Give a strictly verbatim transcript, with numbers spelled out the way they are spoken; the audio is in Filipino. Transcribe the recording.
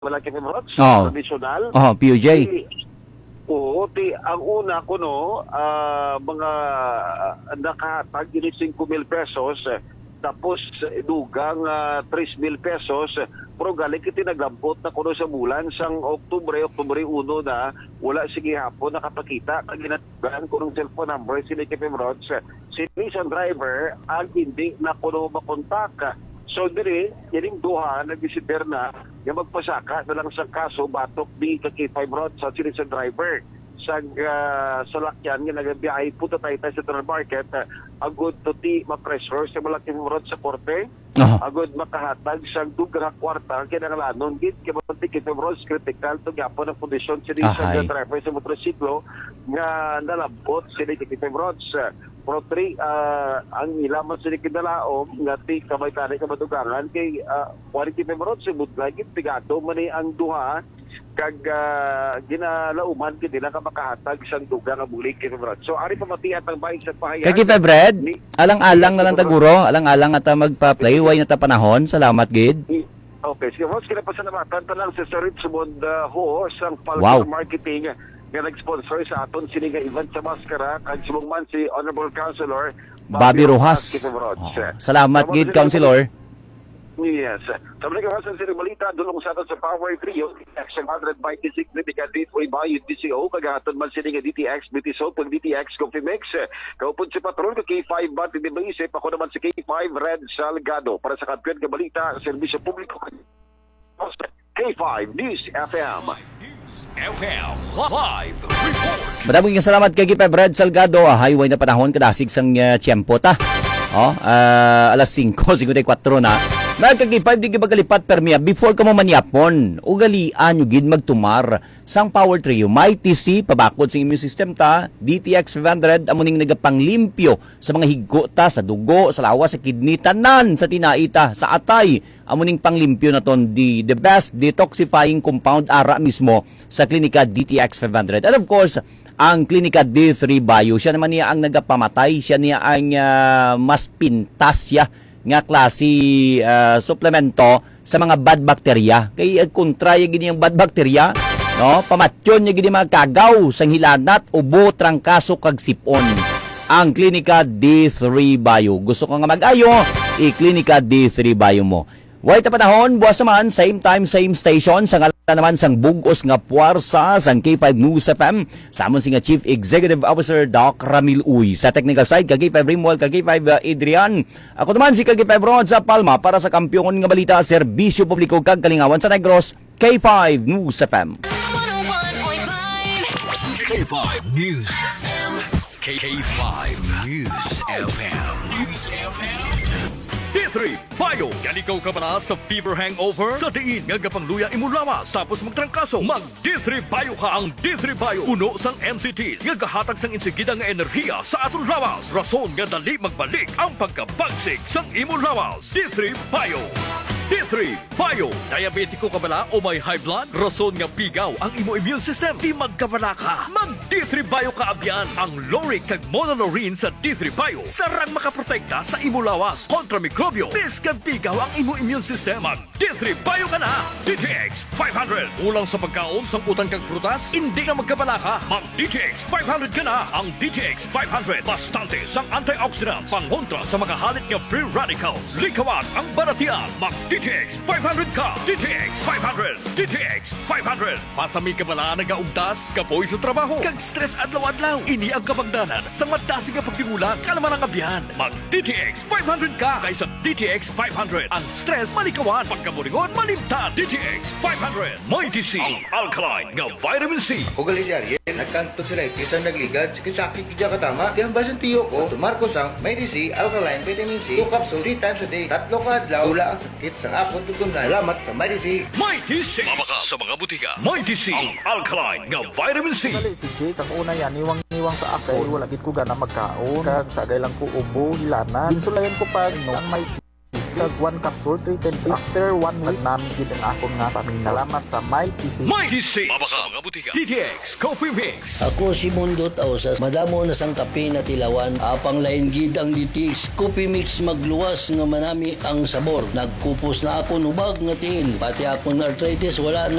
malaki Rods, Oh. traditional. Oh, P U J. Ti, oo, ti, ang una ko no, ah, mga uh, nakahatag ini five mil pesos, tapos dugang uh, three mil pesos, pero galing kiti naglambot na kuno sa bulan sang Oktubre, Oktubre one na, wala sige hapon nakapakita, kaginatugan ko ng cellphone number, sila Kevin Rods, si isang driver, ang hindi na kuno makontak. So diri, yaning duha nag-visitor na yung magpasaka na lang sa kaso batok di ka K five Road sa sila sa driver. Sa uh, salakyan nga nagabiyahe po tayo tayo sa Central Market, uh, agod to ti ma-pressure sa malaking road sa korte, Uh-huh. agod makahatag sa dugang kwarta kinangalanon gid kay mga K five Road critical to gyapon ang kondisyon sila sa Ahay. driver sa motorsiklo nga nalabot sila K five Roads. Pro three, uh, ang ilaman sa likidalaom nga ti kamay tani ka matugangan kay uh, quality memorod sa budlagit pigado man ang duha kag uh, ginalauman kay dila ka makahatag sang duga nga bulig kay memorod. So ari pamatihat ang bahin sa pahayag. Kaki pa Brad, alang-alang na lang taguro, alang-alang at magpa-play way na ta panahon. Salamat gid. Okay, sige Ross, kinapasalamatan ta lang sa Sir Richmond uh, Ho sang Wow. Palco Marketing nga nag-sponsor sa aton sini nga event sa Maskara kag sumugman si Honorable Councilor Bobby Rojas. Rojas. Oh, salamat gid, Councilor. Yes. Sabi nga sa sini balita dulong sa aton sa Power Trio, Action one ninety-six Medical Gateway Bayou D C O kagaton man sini nga D T X, B T S O, pag D T X Coffee Mix. Kaupod si Patrol ka K five Bat di Baisip, ako naman si K five Red Salgado para sa kampiyon nga balita sa serbisyo publiko. K five News F M. F M Live Report. Maraming salamat kay Gipa Brad Salgado. Ah, highway na panahon kadasig sang uh, tiyempo ta. Oh, uh, alas five fifty-four na. Nagkagipay di gibagalipat permiya before ka mo maniapon. Ugalian yung gid magtumar sang Power Trio. May T C pabakod sa immune system ta. D T X five hundred amuning nagapanglimpyo sa mga higgo ta, sa dugo, sa lawas, sa kidney, tanan, sa tinaita, sa atay. Amuning panglimpyo na ton di the best detoxifying compound ara mismo sa klinika D T X five hundred. And of course, ang klinika D three Bio, siya naman niya ang nagapamatay, siya niya ang uh, mas pintas siya nga klase uh, suplemento sa mga bad bacteria. Kay uh, kontra yung gini yung bad bacteria, no? Pamatyon yung gini mga kagaw, sang hilanat, ubo, trangkaso, kag sipon. Ang klinika D three Bio. Gusto ko nga mag-ayo, i-klinika D three Bio mo. Wait na panahon, buwas naman, same time, same station, sa ngalan naman sang bugos nga puwarsa sang K five News F M, sa amon si nga Chief Executive Officer Doc Ramil Uy. Sa technical side, ka K five Rimwell, ka K five uh, Adrian. Ako naman si ka K five Rod sa Palma para sa kampyon nga balita, serbisyo publiko kag kalingawan sa Negros, K five News F M. K five News F M. K five News F M. News F M. D three Bio. Yan ikaw ka ba sa fever hangover? Sa diin nga gapangluya imulawas tapos magtrangkaso. Mag D three Bio ka. Ang D three Bio puno sang M C Ts nga gahatag sang insigida nga enerhiya sa aton lawas. Rason nga dali magbalik ang pagkabagsik sang imulawas. D three Bio. D three Bio. Diabetiko ka bala o may high blood? Rason nga pigaw ang imo immune system. Di magkabala ka. Mag D three Bio ka abyan. Ang Loric kag Monolorine sa D three Bio sarang makaprotekta sa imo lawas kontra mikrobyo. Biskag pigaw ang imo immune system. Mag D three Bio ka na. D T X five hundred. Ulang sa pagkaon sang utang kag prutas, hindi na magkabala ka. Mag D T X five hundred ka na. Ang D T X five hundred bastante sang antioxidants pangontra sa mga halit nga free radicals. Likawan ang baratian. Mag D T X five hundred ka. D T X five hundred. D T X five hundred. Pasami ka bala nagaugtas, kapoy sa trabaho, kag stress adlaw-adlaw. Ini ang kabagdanan sa madasig nga pagtingulang kalaman ang abyan. Mag D T X five hundred ka kaysa D T X five hundred. Ang stress malikawan, pagkaburingon malimtan. D T X five hundred. May D C, ang alkaline nga vitamin C. O gali si Ariel, nagkanto sila isang nagligad, sakit kidya katama, di ang basan tiyo ko, tumarko sang may D C, alkaline, vitamin C, two capsule, three times a day, tatlo ka adlaw, wala ang sakit sang akong tutunan. Salamat sa may D C. May D C. Mabaka sa mga butika. May D C, ang alkaline nga vitamin C. Dali si Jay, sa una yan, niwang-niwang sa akay, wala gid ko gana magkaon, kag sagay lang ko ubo, hilana. Insulayan ko pag no, ang may D C, kag one capsule three ten pesos. After one week namin gid ang akon nga paminaw. Salamat sa My T C. My T C. Mabaka mga butika. T T X Coffee Mix. Ako si Mundot Ausas, madamo na sang kape na tilawan, apang lain gid ang D T X Coffee Mix magluwas nga manami ang sabor. Nagkupos na ako nubag nga tiil, pati akong arthritis wala na